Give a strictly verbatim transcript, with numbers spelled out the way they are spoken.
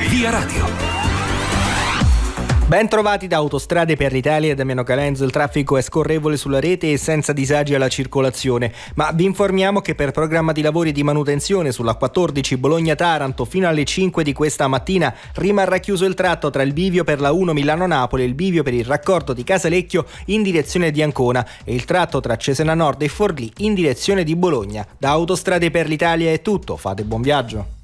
Via Radio. Ben trovati da Autostrade per l'Italia e Damiano Calenzo. Il traffico è scorrevole sulla rete e senza disagi alla circolazione, ma vi informiamo che per programma di lavori di manutenzione sulla quattordici Bologna-Taranto fino alle cinque di questa mattina rimarrà chiuso il tratto tra il bivio per la uno Milano-Napoli e il bivio per il raccordo di Casalecchio in direzione di Ancona e il tratto tra Cesena Nord e Forlì in direzione di Bologna. Da Autostrade per l'Italia è tutto, fate buon viaggio.